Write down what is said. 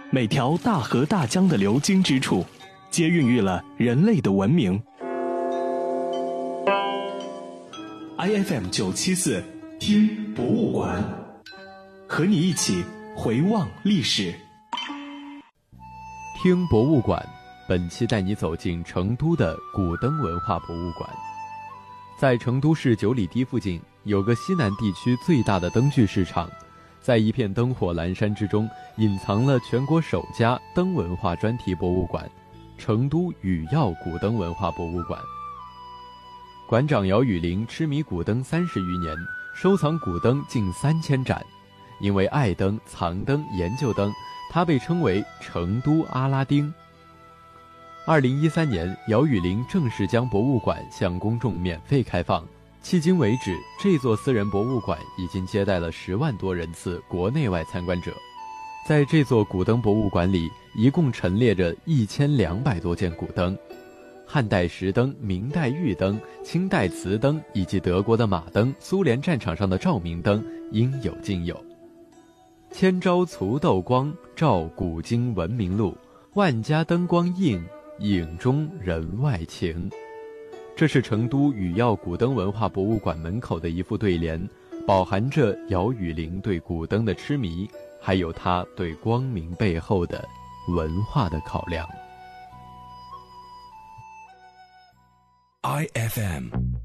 每条大河大江的流经之处，皆孕育了人类的文明。IFM 974听博物馆，和你一起回望历史。 听博物馆，本期带你走进成都的古灯文化博物馆。在成都市9里堤附近，有个西南地区最大的灯具市场，在一片灯火阑珊之中，隐藏了全国首家灯文化专题博物馆——成都宇耀古灯文化博物馆。馆长姚雨林痴迷古灯30余年，收藏古灯近3000盏。因为爱灯、藏灯、研究灯，他被称为成都阿拉丁。2013年，姚雨林正式将博物馆向公众免费开放。迄今为止，这座私人博物馆已经接待了10万多人次国内外参观者。在这座古灯博物馆里，一共陈列着1200多件古灯，汉代石灯、明代玉灯、清代瓷灯，以及德国的马灯、苏联战场上的照明灯，应有尽有。千朝蹙斗光，照古今文明路，万家灯光映，影中人外情。这是成都宇耀古灯文化博物馆门口的一副对联，饱含着姚雨林对古灯的痴迷，还有他对光明背后的文化的考量。 IFM